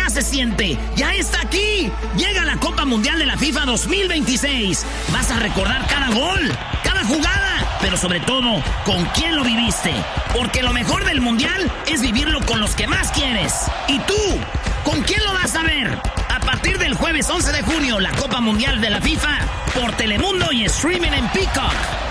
FIFA se siente. ¡Ya está aquí! Llega la Copa Mundial de la FIFA 2026. Vas a recordar cada gol, cada jugada, pero sobre todo, con quién lo viviste. Porque lo mejor del Mundial es vivirlo con los que más quieres. ¿Y tú? ¿Con quién lo vas a ver? A partir del jueves 11 de junio, la Copa Mundial de la FIFA por Telemundo y streaming en Peacock.